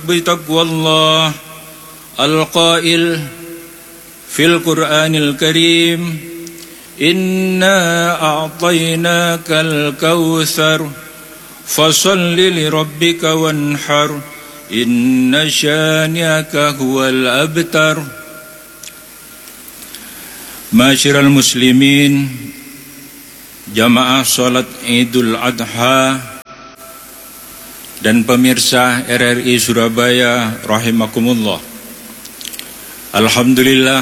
بتقوى الله القائل في القرآن الكريم إنا أعطيناك الكوثر فصل لربك وانحر إن شانئك هو الأبتر. Ma'asyiral muslimin, jamaah salat Idul Adha dan pemirsa RRI Surabaya rahimakumullah. Alhamdulillah,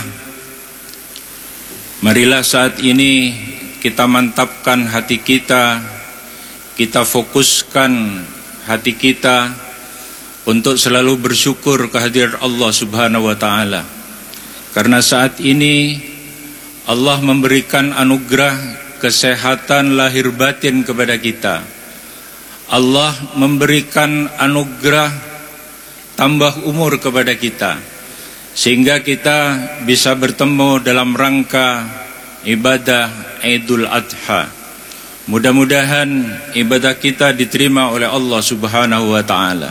marilah saat ini kita mantapkan hati kita fokuskan hati kita untuk selalu bersyukur kehadiran Allah Subhanahu wa taala. Karena saat ini Allah memberikan anugerah kesehatan lahir batin kepada kita. Allah memberikan anugerah tambah umur kepada kita, sehingga kita bisa bertemu dalam rangka ibadah Idul Adha. Mudah-mudahan ibadah kita diterima oleh Allah Subhanahu wa taala.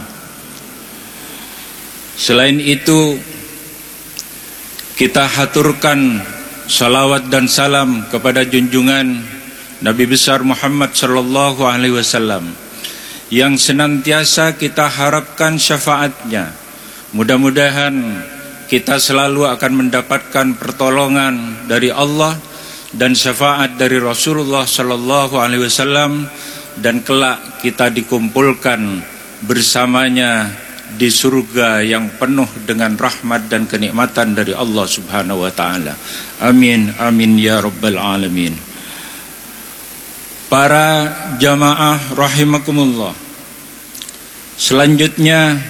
Selain itu, kita haturkan salawat dan salam kepada junjungan Nabi besar Muhammad sallallahu alaihi wasallam yang senantiasa kita harapkan syafaatnya. Mudah-mudahan kita selalu akan mendapatkan pertolongan dari Allah dan syafaat dari Rasulullah sallallahu alaihi wasallam, dan kelak kita dikumpulkan bersamanya di surga yang penuh dengan rahmat dan kenikmatan dari Allah Subhanahu wa taala. Amin amin ya rabbal alamin. Para jamaah rahimakumullah, selanjutnya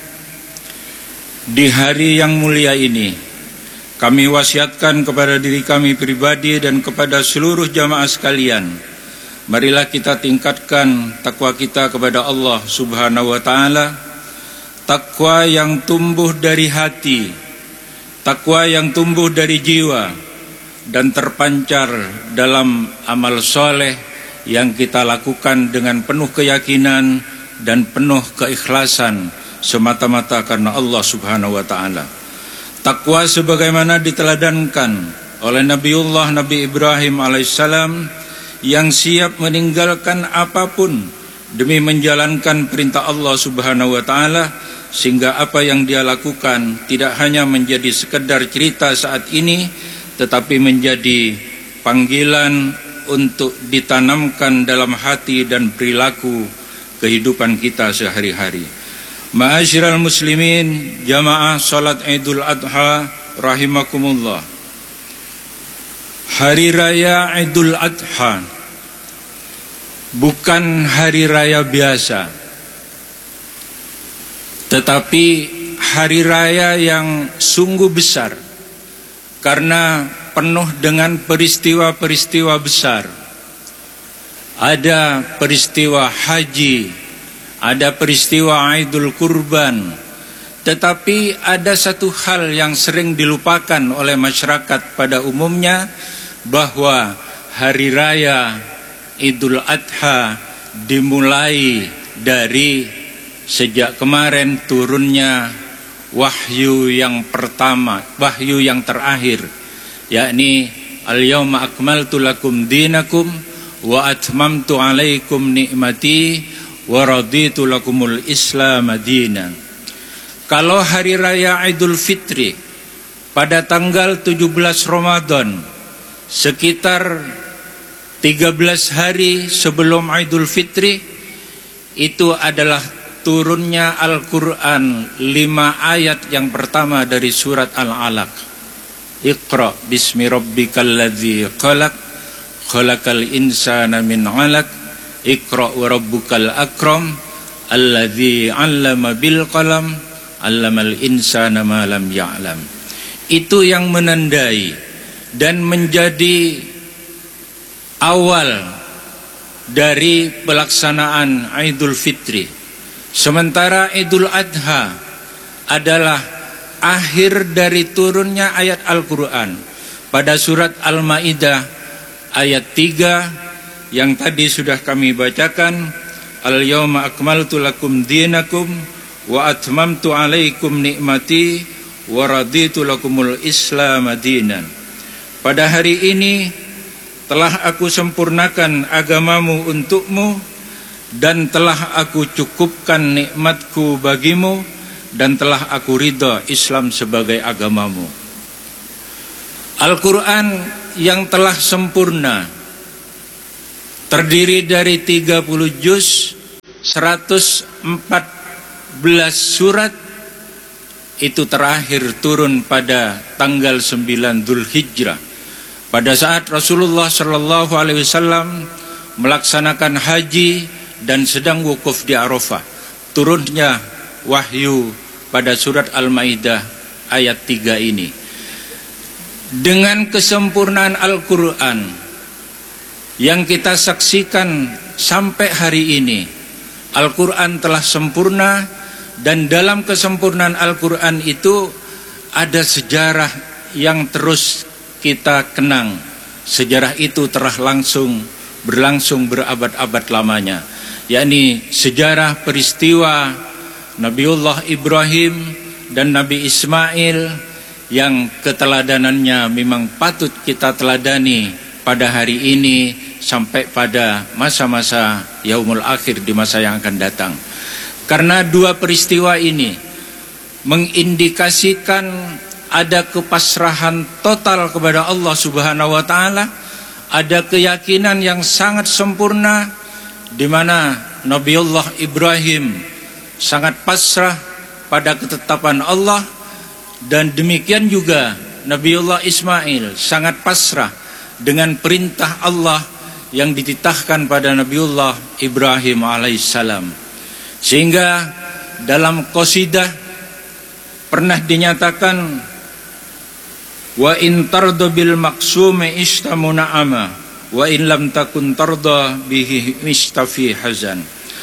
di hari yang mulia ini kami wasiatkan kepada diri kami pribadi dan kepada seluruh jamaah sekalian, marilah kita tingkatkan takwa kita kepada Allah Subhanahu wa taala. Takwa yang tumbuh dari hati, takwa yang tumbuh dari jiwa, dan terpancar dalam amal soleh yang kita lakukan dengan penuh keyakinan dan penuh keikhlasan semata-mata karena Allah Subhanahu wa taala. Takwa sebagaimana diteladankan oleh Nabi Ibrahim alaihissalam yang siap meninggalkan apapun demi menjalankan perintah Allah Subhanahu wa taala, sehingga apa yang dia lakukan tidak hanya menjadi sekedar cerita saat ini, tetapi menjadi panggilan untuk ditanamkan dalam hati dan perilaku kehidupan kita sehari-hari. Ma'asyiral muslimin, jamaah salat Idul Adha rahimakumullah. Hari raya Idul Adha bukan hari raya biasa, tetapi hari raya yang sungguh besar karena penuh dengan peristiwa-peristiwa besar. Ada peristiwa haji, ada peristiwa Idul Kurban, tetapi ada satu hal yang sering dilupakan oleh masyarakat pada umumnya, bahwa hari raya Idul Adha dimulai dari sejak kemarin turunnya wahyu yang pertama, wahyu yang terakhir, yakni al-yawma akmaltu lakum dinakum wa atmamtu alaikum ni'mati wa raditu lakumul islam dinan. Kalau hari raya Idul Fitri pada tanggal 17 Ramadan, sekitar 13 hari sebelum Idul Fitri, itu adalah turunnya Al-Quran 5 ayat yang pertama dari surat Al-Alaq. Iqra bismi rabbikal ladzi khalaq, khalaqal insana min 'alaq, Iqra wa rabbukal akram, alladzi 'allama bil qalam, 'allamal insana ma lam ya'lam. Itu yang menandai dan menjadi awal dari pelaksanaan Idul Fitri. Sementara Idul Adha adalah akhir dari turunnya ayat Al-Quran pada surat Al-Ma'idah ayat 3 yang tadi sudah kami bacakan. Al-yawma akmaltu lakum dinakum wa atmamtu alaikum nikmati wa raditu lakumul Islam dinan. Pada hari ini telah aku sempurnakan agamamu untukmu, dan telah aku cukupkan nikmatku bagimu, dan telah aku ridha Islam sebagai agamamu. Al-Quran yang telah sempurna terdiri dari 30 juz, 114 surat, itu terakhir turun pada tanggal 9 Dzulhijjah, pada saat Rasulullah Shallallahu Alaihi Wasallam melaksanakan haji dan sedang wukuf di Arafah. Turunnya wahyu pada surat Al-Maidah ayat 3 ini. Dengan kesempurnaan Al-Quran yang kita saksikan sampai hari ini, Al-Quran telah sempurna, dan dalam kesempurnaan Al-Quran itu ada sejarah yang terus kita kenang. Sejarah itu telah berlangsung berabad-abad lamanya, yakni sejarah peristiwa Nabiullah Ibrahim dan Nabi Ismail yang keteladanannya memang patut kita teladani pada hari ini sampai pada masa-masa yaumul akhir, di masa yang akan datang. Karena dua peristiwa ini mengindikasikan ada kepasrahan total kepada Allah Subhanahu wa taala, ada keyakinan yang sangat sempurna di mana Nabiullah Ibrahim sangat pasrah pada ketetapan Allah, dan demikian juga Nabiullah Ismail sangat pasrah dengan perintah Allah yang dititahkan pada Nabiullah Ibrahim alaihissalam. Sehingga dalam qasidah pernah dinyatakan, wa in tarda bil maqsumi ishtamuna'ama wa in lam takun tarda bihi mistafi hazan.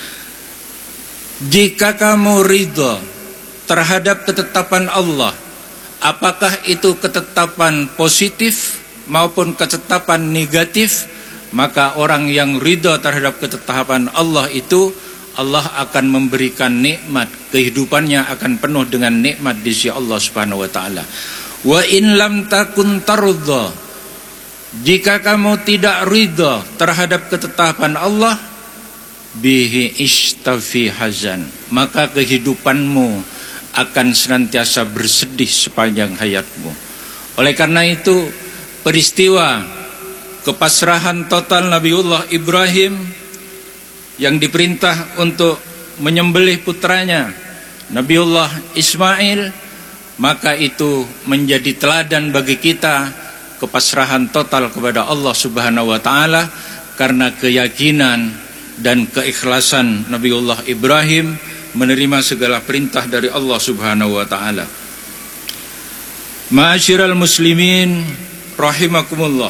Jika kamu ridha terhadap ketetapan Allah, apakah itu ketetapan positif maupun ketetapan negatif, maka orang yang ridha terhadap ketetapan Allah itu, Allah akan memberikan nikmat, kehidupannya akan penuh dengan nikmat di sisi Allah Subhanahu wa taala. Wa in lam takun tarda, jika kamu tidak ridha terhadap ketetapan Allah, bihi istafi hazan, maka kehidupanmu akan senantiasa bersedih sepanjang hayatmu. Oleh karena itu, peristiwa kepasrahan total Nabiullah Ibrahim yang diperintah untuk menyembelih putranya Nabiullah Ismail, maka itu menjadi teladan bagi kita, kepasrahan total kepada Allah Subhanahu wa taala, karena keyakinan dan keikhlasan Nabiullah Ibrahim menerima segala perintah dari Allah Subhanahu wa taala. Ma'asyiral muslimin rahimakumullah.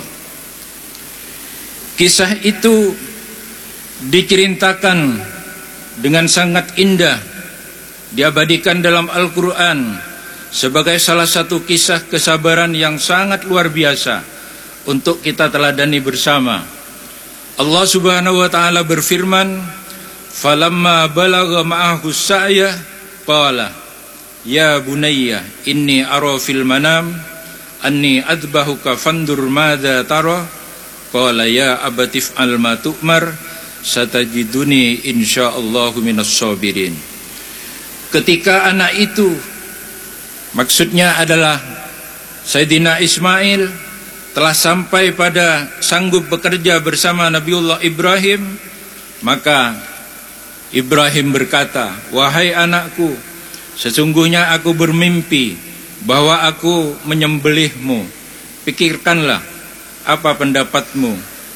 Kisah itu diceritakan dengan sangat indah, diabadikan dalam Al-Quran sebagai salah satu kisah kesabaran yang sangat luar biasa untuk kita teladani bersama. Allah Subhanahu wa taala berfirman, falamma balagha ma'ahu sa'ya qala ya bunayya inni ara fil manam anni adbahuka fandur madza tara qala ya abatif al ma tu'mar satajiduni insyaallahu minas sabirin. Ketika anak itu, maksudnya adalah Sayyidina Ismail, telah sampai pada sanggup bekerja bersama Nabiullah Ibrahim, maka Ibrahim berkata, wahai anakku, sesungguhnya aku bermimpi bahwa aku menyembelihmu. Pikirkanlah apa pendapatmu.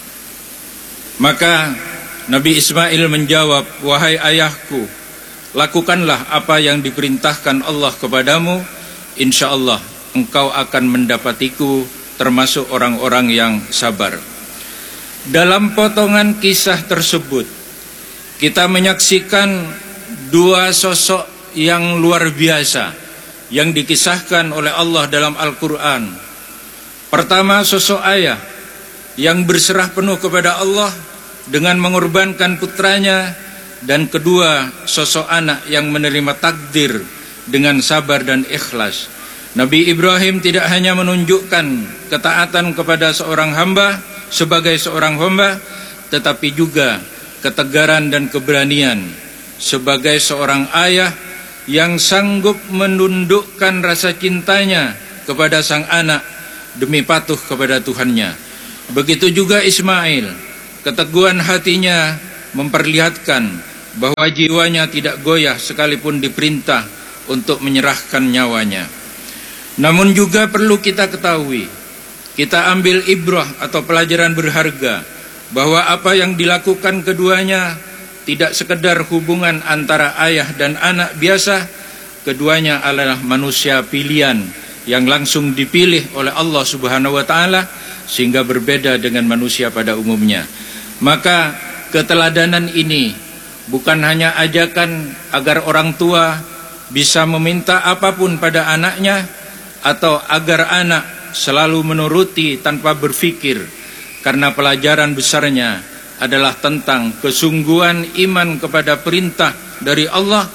Maka Nabi Ismail menjawab, wahai ayahku, lakukanlah apa yang diperintahkan Allah kepadamu, insyaallah engkau akan mendapatiku termasuk orang-orang yang sabar. Dalam potongan kisah tersebut, kita menyaksikan dua sosok yang luar biasa yang dikisahkan oleh Allah dalam Al-Quran. Pertama, sosok ayah yang berserah penuh kepada Allah dengan mengorbankan putranya dan kedua, sosok anak yang menerima takdir dengan sabar dan ikhlas. Nabi Ibrahim tidak hanya menunjukkan ketaatan kepada seorang hamba sebagai seorang hamba, tetapi juga ketegaran dan keberanian sebagai seorang ayah yang sanggup menundukkan rasa cintanya kepada sang anak demi patuh kepada Tuhannya. Begitu juga Ismail, keteguhan hatinya memperlihatkan bahwa jiwanya tidak goyah sekalipun diperintah untuk menyerahkan nyawanya. Namun juga perlu kita ketahui, kita ambil ibrah atau pelajaran berharga bahwa apa yang dilakukan keduanya tidak sekedar hubungan antara ayah dan anak biasa. Keduanya adalah manusia pilihan yang langsung dipilih oleh Allah Subhanahu wa taala, sehingga berbeda dengan manusia pada umumnya. Maka keteladanan ini bukan hanya ajakan agar orang tua bisa meminta apapun pada anaknya, atau agar anak selalu menuruti tanpa berpikir, karena pelajaran besarnya adalah tentang kesungguhan iman kepada perintah dari Allah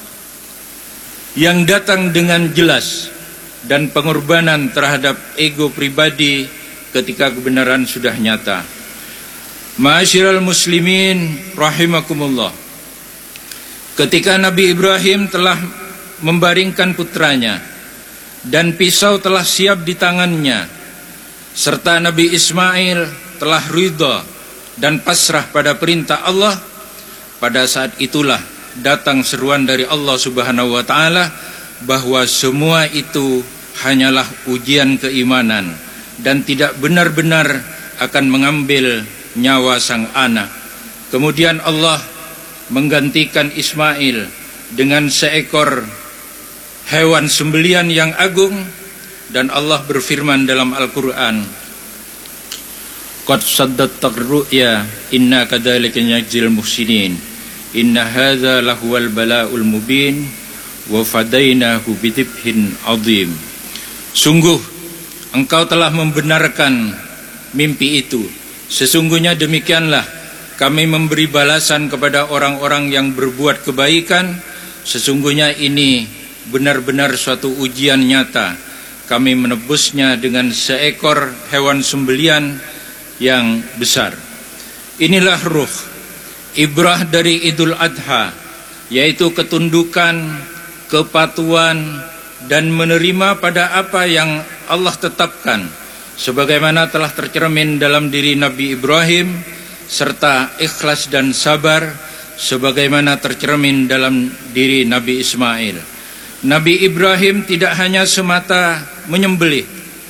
yang datang dengan jelas, dan pengorbanan terhadap ego pribadi ketika kebenaran sudah nyata. Ma'asyiral muslimin rahimakumullah, ketika Nabi Ibrahim telah membaringkan putranya dan pisau telah siap di tangannya, serta Nabi Ismail telah ridha dan pasrah pada perintah Allah, pada saat itulah datang seruan dari Allah Subhanahu wa taala bahwa semua itu hanyalah ujian keimanan dan tidak benar-benar akan mengambil nyawa sang anak. Kemudian Allah menggantikan Ismail dengan seekor hewan sembelian yang agung, dan Allah berfirman dalam Al-Quran, Qad saddaqta ru'ya inna kadzalika najzil muhsinin inna hadza lahuwal bala'ul mubin wa fadainahu bidibhin azim. Sungguh engkau telah membenarkan mimpi itu. Sesungguhnya demikianlah kami memberi balasan kepada orang-orang yang berbuat kebaikan. Sesungguhnya ini benar-benar suatu ujian nyata. Kami menebusnya dengan seekor hewan sembelian yang besar. Inilah ruh ibrah dari Idul Adha, yaitu ketundukan, kepatuhan, dan menerima pada apa yang Allah tetapkan, sebagaimana telah tercermin dalam diri Nabi Ibrahim, serta ikhlas dan sabar sebagaimana tercermin dalam diri Nabi Ismail. Nabi Ibrahim tidak hanya semata menyembelih,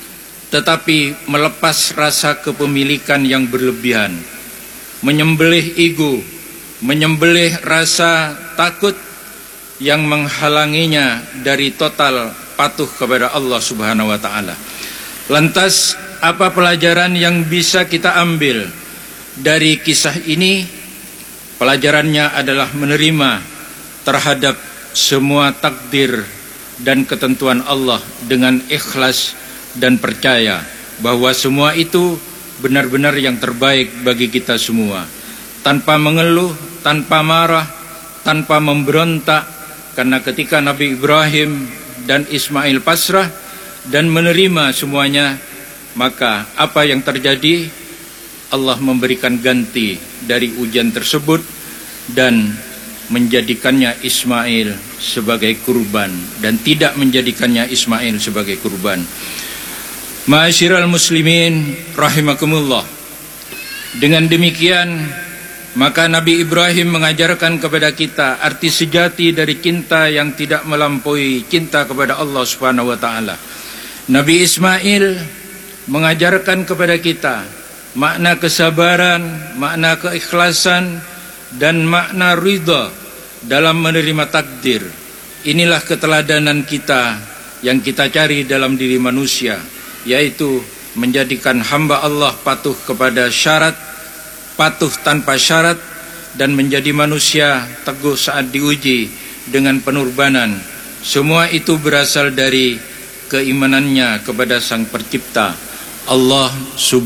tetapi melepas rasa kepemilikan yang berlebihan, menyembelih ego, menyembelih rasa takut yang menghalanginya dari total patuh kepada Allah Subhanahu wa taala. Lantas apa pelajaran yang bisa kita ambil dari kisah ini? Pelajarannya adalah menerima terhadap semua takdir dan ketentuan Allah dengan ikhlas dan percaya bahwa semua itu benar-benar yang terbaik bagi kita semua, tanpa mengeluh, tanpa marah, tanpa memberontak. Karena ketika Nabi Ibrahim dan Ismail pasrah dan menerima semuanya, maka apa yang terjadi? Allah memberikan ganti dari ujian tersebut dan menjadikannya Ismail sebagai kurban, dan tidak menjadikannya Ismail sebagai kurban. Ma'asyiral muslimin rahimakumullah, dengan demikian maka Nabi Ibrahim mengajarkan kepada kita arti sejati dari cinta yang tidak melampaui cinta kepada Allah Subhanahu wa taala. Nabi Ismail mengajarkan kepada kita makna kesabaran, makna keikhlasan, dan makna ridha dalam menerima takdir. Inilah keteladanan kita yang kita cari dalam diri manusia, yaitu menjadikan hamba Allah patuh kepada syarat, patuh tanpa syarat, dan menjadi manusia teguh saat diuji dengan pengorbanan. Semua itu berasal dari keimanannya kepada Sang Pencipta, Allah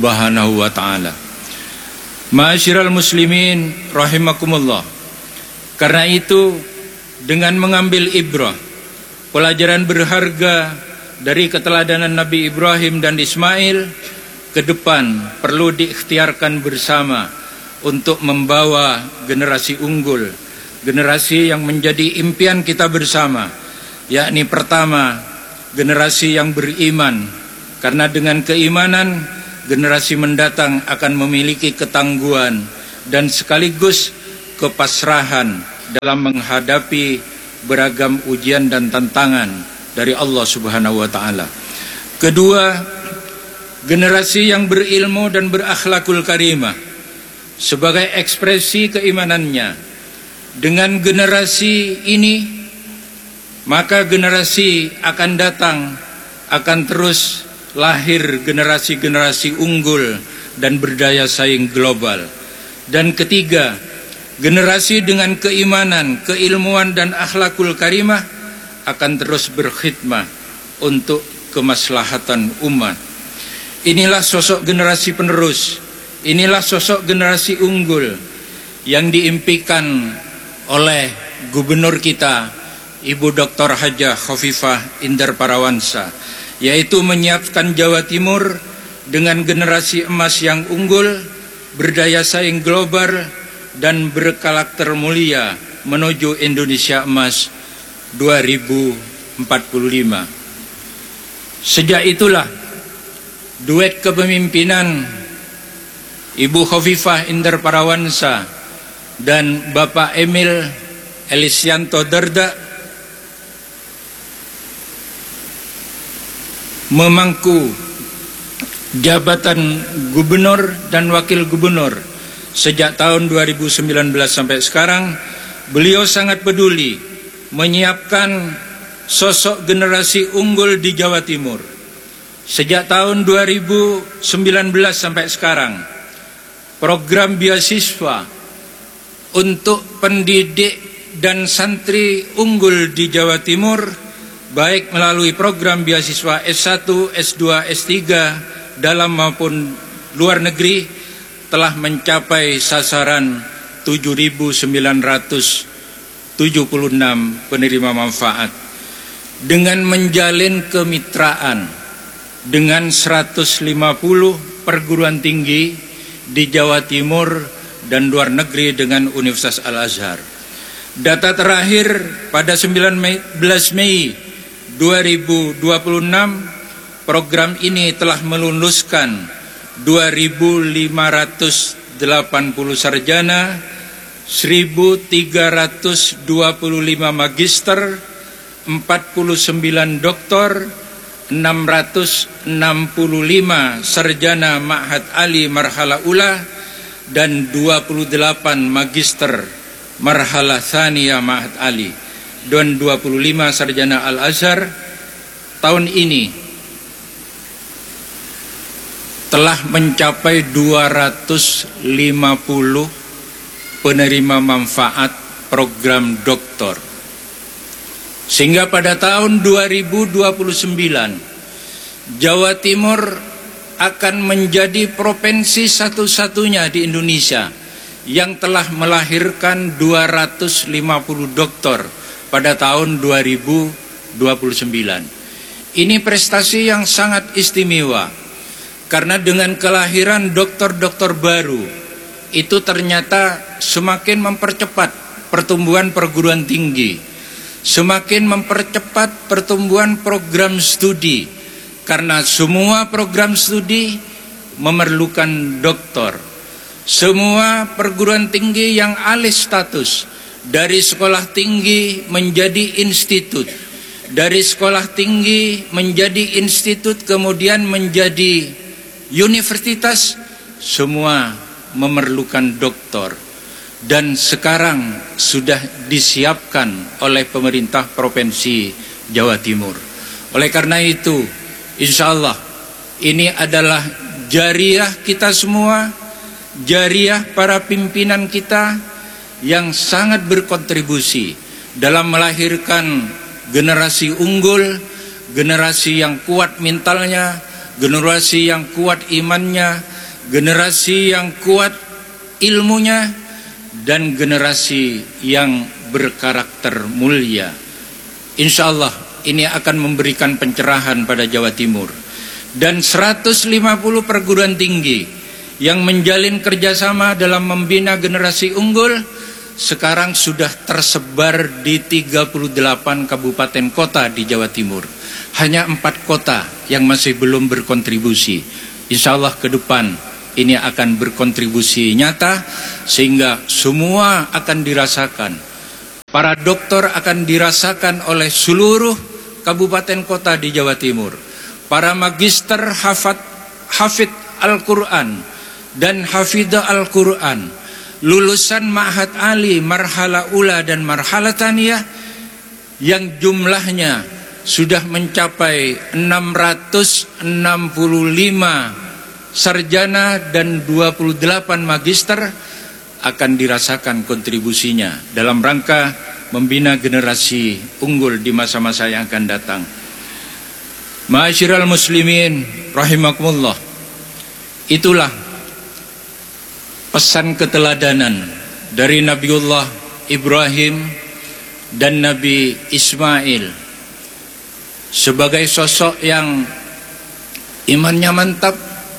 Subhanahu wa taala. Ma'asyiral muslimin rahimakumullah, Karena itu, dengan mengambil ibrah, pelajaran berharga dari keteladanan Nabi Ibrahim dan Ismail, ke depan perlu diikhtiarkan bersama untuk membawa generasi unggul, generasi yang menjadi impian kita bersama, yakni pertama, generasi yang beriman, karena dengan keimanan generasi mendatang akan memiliki ketangguhan dan sekaligus kepasrahan dalam menghadapi beragam ujian dan tantangan dari Allah Subhanahu wa taala. Kedua, generasi yang berilmu dan berakhlakul karimah sebagai ekspresi keimanannya. Dengan generasi ini, maka generasi akan datang akan terus lahir generasi-generasi unggul dan berdaya saing global. Dan ketiga, generasi dengan keimanan, keilmuan dan akhlakul karimah akan terus berkhidmah untuk kemaslahatan umat. Inilah sosok generasi penerus, inilah sosok generasi unggul yang diimpikan oleh gubernur kita, Ibu Dr. Hajah Khofifah Indar Parawansa, yaitu menyiapkan Jawa Timur dengan generasi emas yang unggul, berdaya saing global, dan berkarakter mulia menuju Indonesia Emas 2045. Sejak itulah duet kepemimpinan Ibu Khofifah Indar Parawansa dan Bapak Emil Elisianto Dardak memangku jabatan gubernur dan wakil gubernur sejak tahun 2019 sampai sekarang. Beliau sangat peduli menyiapkan sosok generasi unggul di Jawa Timur. Sejak tahun 2019 sampai sekarang, program beasiswa untuk pendidik dan santri unggul di Jawa Timur, baik melalui program beasiswa S1, S2, S3 dalam maupun luar negeri, telah mencapai sasaran 7.976 penerima manfaat. Dengan menjalin kemitraan dengan 150 perguruan tinggi di Jawa Timur dan luar negeri dengan Universitas Al-Azhar. Data terakhir pada 19 Mei 2026, program ini telah meluluskan 2.580 sarjana, 1.325 magister, 49 doktor, 665 sarjana Ma'had Ali Marhala Ula, dan 28 magister Marhala Thaniyah Ma'had Ali, dan 25 sarjana Al-Azhar. Tahun ini telah mencapai 250 penerima manfaat program doktor. Sehingga pada tahun 2029 Jawa Timur akan menjadi provinsi satu-satunya di Indonesia yang telah melahirkan 250 doktor pada tahun 2029. Ini prestasi yang sangat istimewa, karena dengan kelahiran doktor-doktor baru itu ternyata semakin mempercepat pertumbuhan perguruan tinggi, semakin mempercepat pertumbuhan program studi, karena semua program studi memerlukan doktor. Semua perguruan tinggi yang alih status dari sekolah tinggi menjadi institut, dari sekolah tinggi menjadi institut, kemudian menjadi universitas, semua memerlukan doktor. Dan sekarang sudah disiapkan oleh pemerintah Provinsi Jawa Timur. Oleh karena itu, insya Allah ini adalah jariah kita semua, jariah para pimpinan kita yang sangat berkontribusi dalam melahirkan generasi unggul, generasi yang kuat mentalnya, generasi yang kuat imannya, generasi yang kuat ilmunya, dan generasi yang berkarakter mulia. Insya Allah ini akan memberikan pencerahan pada Jawa Timur. Dan 150 perguruan tinggi yang menjalin kerjasama dalam membina generasi unggul sekarang sudah tersebar di 38 kabupaten kota di Jawa Timur. Hanya 4 kota yang masih belum berkontribusi. Insya Allah ke depan ini akan berkontribusi nyata sehingga semua akan dirasakan. Para dokter akan dirasakan oleh seluruh kabupaten kota di Jawa Timur. Para magister hafid Al-Quran dan hafidah Al-Quran, lulusan Ma'had Ali, Marhala Ula dan Marhala Thaniyah yang jumlahnya sudah mencapai 665 sarjana dan 28 magister akan dirasakan kontribusinya dalam rangka membina generasi unggul di masa-masa yang akan datang. Ma'asyiral muslimin rahimakumullah, itulah pesan keteladanan dari Nabiullah Ibrahim dan Nabi Ismail sebagai sosok yang imannya mantap,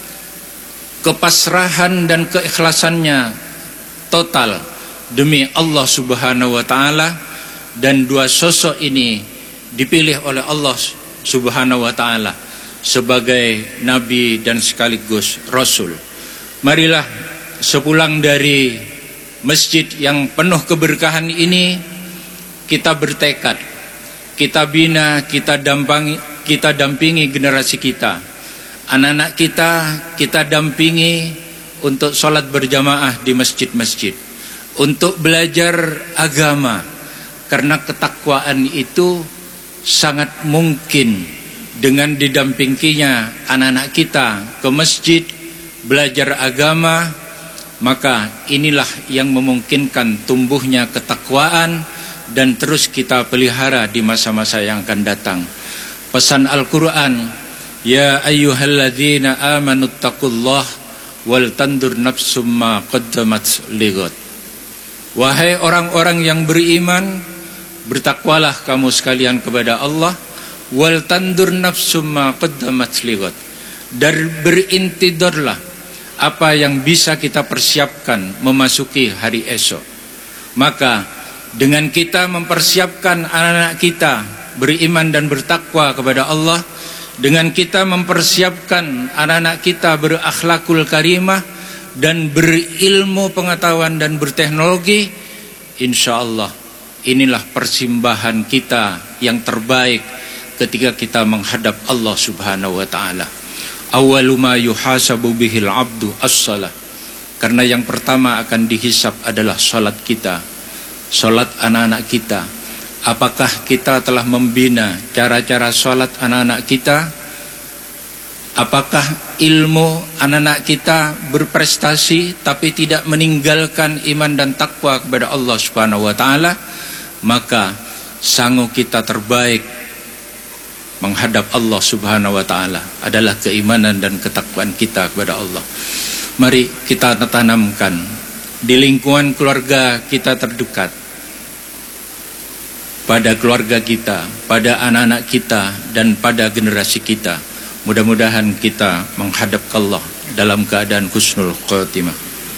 kepasrahan dan keikhlasannya total demi Allah Subhanahu wa taala, dan dua sosok ini dipilih oleh Allah Subhanahu wa taala sebagai nabi dan sekaligus rasul. Marilah sepulang dari masjid yang penuh keberkahan ini kita bertekad, kita bina, kita dampingi generasi kita. Anak-anak kita dampingi untuk sholat berjamaah di masjid-masjid, untuk belajar agama, karena ketakwaan itu sangat mungkin dengan didampinginya anak-anak kita ke masjid belajar agama, maka inilah yang memungkinkan tumbuhnya ketakwaan dan terus kita pelihara di masa-masa yang akan datang. Pesan Al-Quran, ya ayyuhalladzina amanu taqullah wal tandur nafsum ma qaddamat lighad. Wahai orang-orang yang beriman, bertakwalah kamu sekalian kepada Allah, wal tandur nafsum ma qaddamat lighad, dan berintidarlah apa yang bisa kita persiapkan memasuki hari esok. Maka dengan kita mempersiapkan anak-anak kita beriman dan bertakwa kepada Allah, dengan kita mempersiapkan anak-anak kita berakhlakul karimah dan berilmu pengetahuan dan berteknologi, insya Allah inilah persembahan kita yang terbaik ketika kita menghadap Allah Subhanahu wa taala. Awwalu ma yuhasabu bihil abdu as-salah. Karena yang pertama akan dihisab adalah salat kita, salat anak-anak kita. Apakah kita telah membina cara-cara salat anak-anak kita? Apakah ilmu anak-anak kita berprestasi tapi tidak meninggalkan iman dan takwa kepada Allah Subhanahu wa taala? Maka sangu kita terbaik menghadap Allah Subhanahu wa taala adalah keimanan dan ketakwaan kita kepada Allah. Mari kita tanamkan di lingkungan keluarga kita terdekat, pada keluarga kita, pada anak-anak kita, dan pada generasi kita. Mudah-mudahan kita menghadap Allah dalam keadaan husnul khatimah.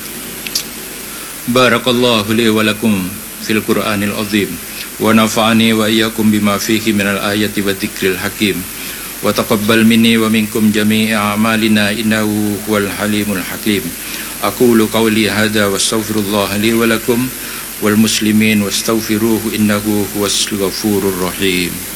Barakallahu li wa lakum fil Qur'anil azim, wa nafa'ani wa iyyakum bima fihi minal ayati wa dzikril hakim, wa taqabbal minni wa minkum jami'a a'malina innahu huwal halimul hakim. Aqulu qawli hadza wa astaghfirullah li wa lakum wal muslimin wastaghfiruhu innahu huwas ghafurur rahim.